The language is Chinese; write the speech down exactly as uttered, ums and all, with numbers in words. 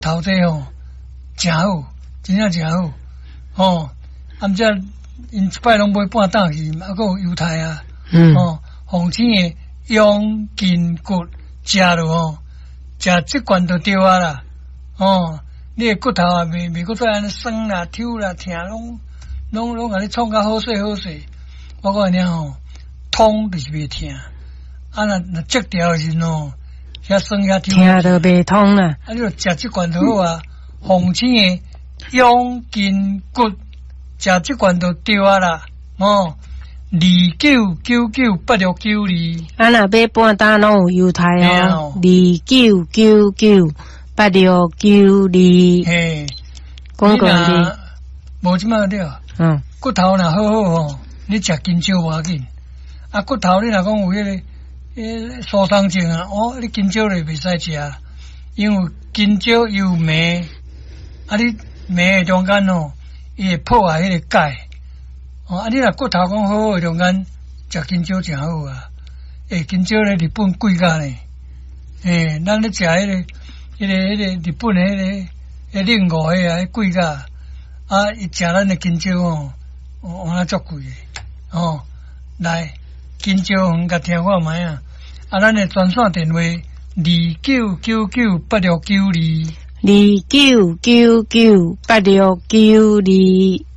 头这吼真好，真正真好。哦，啊，遮因一摆拢买半担去，啊，还有犹太啊， 嗯， 哦，红青的羊筋骨食落哦，食即罐就对啊啦，哦，你的骨头啊，未未搁再安尼酸啦、抽啦、疼拢拢拢甲你创甲好势好势。我讲你吼，痛就是袂疼，啊，若若折掉是喏，遐酸遐抽， 听都袂通啦。 啊，你就食即罐就好啊，红青的羊筋骨。食即罐就对啊啦，哦，二九九九八六九二， 啊若买半担拢有犹太哦，二九九九八六九二， 嘿， 讲过哩， 无即摆了， 嗯， 骨头若好好吼，你食金蕉无要紧，啊骨头你若讲有迄、那个迄疏松症啊，哦，你金蕉咧袂使食，因为金蕉有镁，啊你镁的中间哦。伊会破坏迄个钙，哦，啊！你若骨头讲好好中间食金蕉真好啊！诶，金蕉咧日本贵甲呢，诶，咱咧食迄个、迄个、迄个日本诶、迄个、迄令五迄个贵甲，啊，伊食咱诶金蕉哦，哦，安足贵诶，哦，来金蕉园甲听看卖啊！啊，咱诶专线电话二九九九八六九二。 二九九九八六九二。